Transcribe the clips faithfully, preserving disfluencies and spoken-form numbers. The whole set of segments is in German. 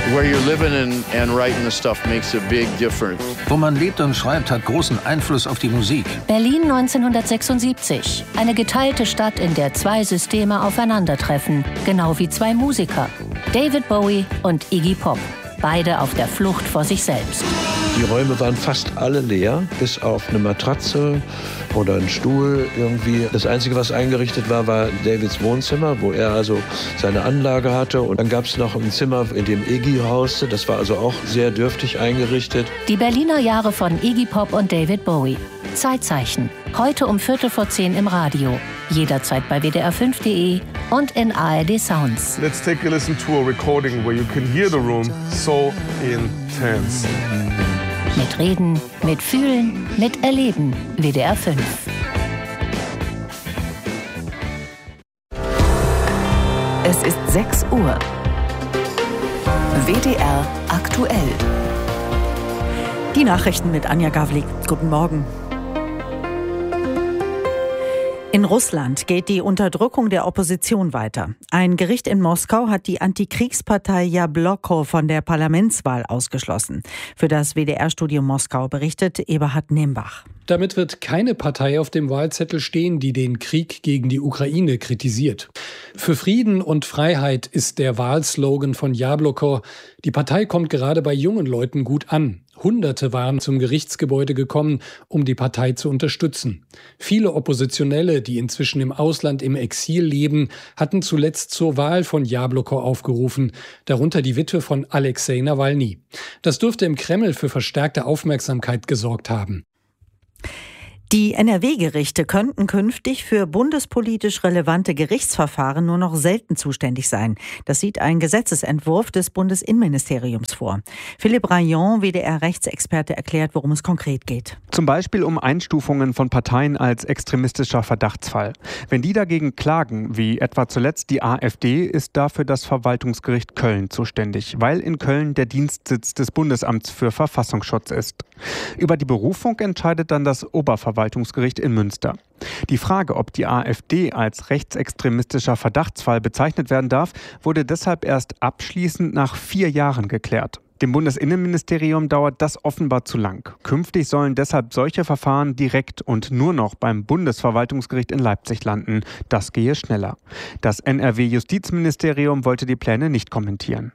Where you're living and, and writing the stuff makes a big difference. Wo man lebt und schreibt, hat großen Einfluss auf die Musik. Berlin neunzehnhundertsechsundsiebzig. Eine geteilte Stadt, in der zwei Systeme aufeinandertreffen. Genau wie zwei Musiker. David Bowie und Iggy Pop. Beide auf der Flucht vor sich selbst. Die Räume waren fast alle leer, bis auf eine Matratze oder einen Stuhl irgendwie. Das Einzige, was eingerichtet war, war Davids Wohnzimmer, wo er also seine Anlage hatte. Und dann gab es noch ein Zimmer, in dem Iggy hauste. Das war also auch sehr dürftig eingerichtet. Die Berliner Jahre von Iggy Pop und David Bowie. Zeitzeichen. Heute um Viertel vor zehn im Radio. Jederzeit bei W D R fünf Punkt de und in A R D Sounds. Let's take a listen to a recording where you can hear the room so intense. Mit Reden, mit Fühlen, mit Erleben. W D R fünf. Es ist sechs Uhr. W D R aktuell. Die Nachrichten mit Anja Gavlik. Guten Morgen. In Russland geht die Unterdrückung der Opposition weiter. Ein Gericht in Moskau hat die Antikriegspartei Jabloko von der Parlamentswahl ausgeschlossen. Für das W D R-Studio Moskau berichtet Eberhard Nembach. Damit wird keine Partei auf dem Wahlzettel stehen, die den Krieg gegen die Ukraine kritisiert. Für Frieden und Freiheit ist der Wahlslogan von Jabloko. Die Partei kommt gerade bei jungen Leuten gut an. Hunderte waren zum Gerichtsgebäude gekommen, um die Partei zu unterstützen. Viele Oppositionelle, die inzwischen im Ausland im Exil leben, hatten zuletzt zur Wahl von Jabloko aufgerufen, darunter die Witwe von Alexei Nawalny. Das dürfte im Kreml für verstärkte Aufmerksamkeit gesorgt haben. Die N R W-Gerichte könnten künftig für bundespolitisch relevante Gerichtsverfahren nur noch selten zuständig sein. Das sieht ein Gesetzesentwurf des Bundesinnenministeriums vor. Philipp Rayon, W D R-Rechtsexperte, erklärt, worum es konkret geht. Zum Beispiel um Einstufungen von Parteien als extremistischer Verdachtsfall. Wenn die dagegen klagen, wie etwa zuletzt die AfD, ist dafür das Verwaltungsgericht Köln zuständig, weil in Köln der Dienstsitz des Bundesamts für Verfassungsschutz ist. Über die Berufung entscheidet dann das Oberverwaltungsgericht. Verwaltungsgericht in Münster. Die Frage, ob die AfD als rechtsextremistischer Verdachtsfall bezeichnet werden darf, wurde deshalb erst abschließend nach vier Jahren geklärt. Dem Bundesinnenministerium dauert das offenbar zu lang. Künftig sollen deshalb solche Verfahren direkt und nur noch beim Bundesverwaltungsgericht in Leipzig landen. Das gehe schneller. Das N R W-Justizministerium wollte die Pläne nicht kommentieren.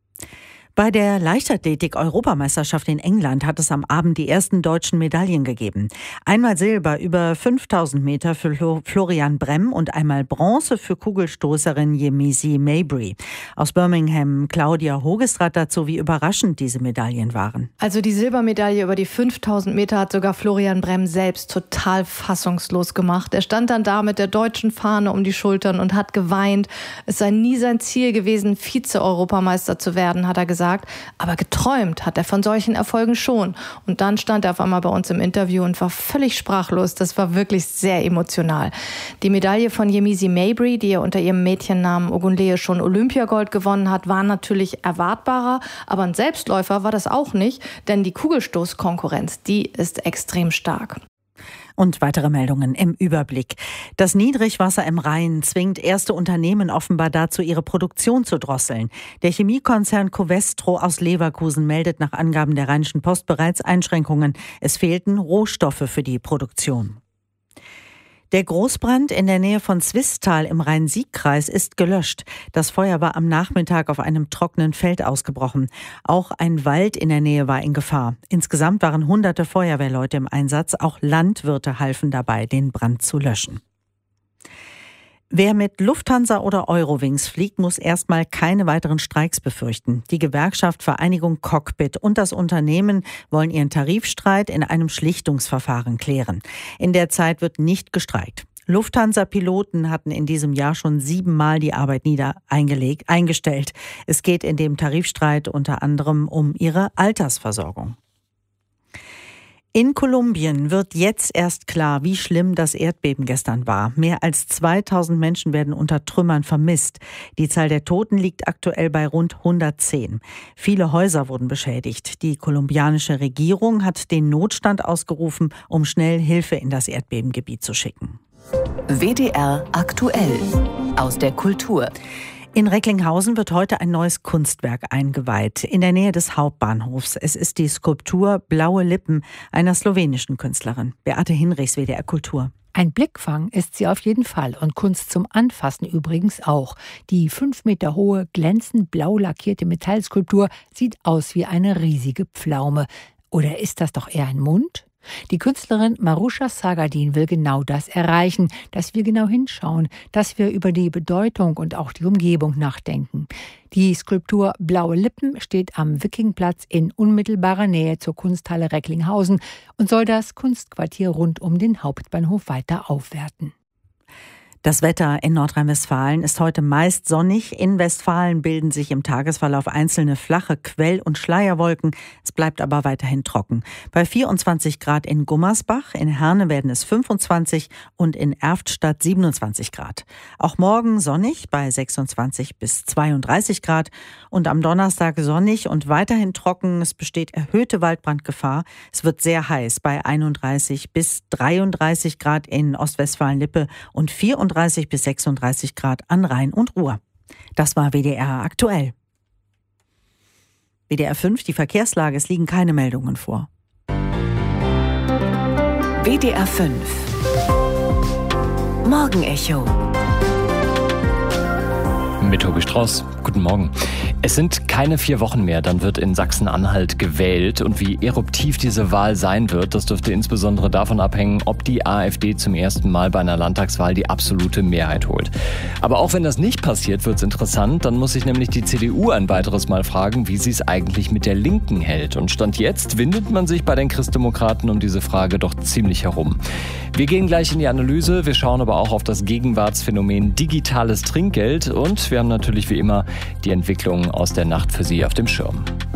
Bei der Leichtathletik-Europameisterschaft in England hat es am Abend die ersten deutschen Medaillen gegeben. Einmal Silber über fünftausend Meter für Florian Bremm und einmal Bronze für Kugelstoßerin Yemisi Mabry. Aus Birmingham Claudia Hogestradt dazu, wie überraschend diese Medaillen waren. Also die Silbermedaille über die fünftausend Meter hat sogar Florian Bremm selbst total fassungslos gemacht. Er stand dann da mit der deutschen Fahne um die Schultern und hat geweint. Es sei nie sein Ziel gewesen, Vize-Europameister zu werden, hat er gesagt. Aber geträumt hat er von solchen Erfolgen schon. Und dann stand er auf einmal bei uns im Interview und war völlig sprachlos. Das war wirklich sehr emotional. Die Medaille von Yemisi Mabry, die er unter ihrem Mädchennamen Ogunleye schon Olympiagold gewonnen hat, war natürlich erwartbarer. Aber ein Selbstläufer war das auch nicht, denn die Kugelstoßkonkurrenz, die ist extrem stark. Und weitere Meldungen im Überblick. Das Niedrigwasser im Rhein zwingt erste Unternehmen offenbar dazu, ihre Produktion zu drosseln. Der Chemiekonzern Covestro aus Leverkusen meldet nach Angaben der Rheinischen Post bereits Einschränkungen. Es fehlten Rohstoffe für die Produktion. Der Großbrand in der Nähe von Zwistal im Rhein-Sieg-Kreis ist gelöscht. Das Feuer war am Nachmittag auf einem trockenen Feld ausgebrochen. Auch ein Wald in der Nähe war in Gefahr. Insgesamt waren hunderte Feuerwehrleute im Einsatz. Auch Landwirte halfen dabei, den Brand zu löschen. Wer mit Lufthansa oder Eurowings fliegt, muss erstmal keine weiteren Streiks befürchten. Die Gewerkschaft Vereinigung Cockpit und das Unternehmen wollen ihren Tarifstreit in einem Schlichtungsverfahren klären. In der Zeit wird nicht gestreikt. Lufthansa-Piloten hatten in diesem Jahr schon siebenmal die Arbeit nieder eingelegt, eingestellt. Es geht in dem Tarifstreit unter anderem um ihre Altersversorgung. In Kolumbien wird jetzt erst klar, wie schlimm das Erdbeben gestern war. Mehr als zweitausend Menschen werden unter Trümmern vermisst. Die Zahl der Toten liegt aktuell bei rund hundertzehn. Viele Häuser wurden beschädigt. Die kolumbianische Regierung hat den Notstand ausgerufen, um schnell Hilfe in das Erdbebengebiet zu schicken. W D R aktuell aus der Kultur. In Recklinghausen wird heute ein neues Kunstwerk eingeweiht, in der Nähe des Hauptbahnhofs. Es ist die Skulptur Blaue Lippen einer slowenischen Künstlerin. Beate Hinrichs, W D R Kultur. Ein Blickfang ist sie auf jeden Fall und Kunst zum Anfassen übrigens auch. Die fünf Meter hohe, glänzend blau lackierte Metallskulptur sieht aus wie eine riesige Pflaume. Oder ist das doch eher ein Mund? Die Künstlerin Marusha Sagadin will genau das erreichen, dass wir genau hinschauen, dass wir über die Bedeutung und auch die Umgebung nachdenken. Die Skulptur Blaue Lippen steht am Wikingplatz in unmittelbarer Nähe zur Kunsthalle Recklinghausen und soll das Kunstquartier rund um den Hauptbahnhof weiter aufwerten. Das Wetter in Nordrhein-Westfalen ist heute meist sonnig. In Westfalen bilden sich im Tagesverlauf einzelne flache Quell- und Schleierwolken. Es bleibt aber weiterhin trocken. Bei vierundzwanzig Grad in Gummersbach, in Herne werden es fünfundzwanzig und in Erftstadt siebenundzwanzig Grad. Auch morgen sonnig bei sechsundzwanzig bis zweiunddreißig Grad und am Donnerstag sonnig und weiterhin trocken. Es besteht erhöhte Waldbrandgefahr. Es wird sehr heiß bei einunddreißig bis dreiunddreißig Grad in Ostwestfalen-Lippe und vierunddreißig bis sechsunddreißig Grad an Rhein und Ruhr. Das war W D R aktuell. W D R fünf, die Verkehrslage, es liegen keine Meldungen vor. W D R fünf Morgenecho mit Tobi Strauß. Guten Morgen. Es sind keine vier Wochen mehr, dann wird in Sachsen-Anhalt gewählt. Und wie eruptiv diese Wahl sein wird, das dürfte insbesondere davon abhängen, ob die AfD zum ersten Mal bei einer Landtagswahl die absolute Mehrheit holt. Aber auch wenn das nicht passiert, wird es interessant. Dann muss sich nämlich die C D U ein weiteres Mal fragen, wie sie es eigentlich mit der Linken hält. Und Stand jetzt windet man sich bei den Christdemokraten um diese Frage doch ziemlich herum. Wir gehen gleich in die Analyse. Wir schauen aber auch auf das Gegenwartsphänomen digitales Trinkgeld. Und wir haben natürlich wie immer die Entwicklung aus der Nacht für Sie auf dem Schirm.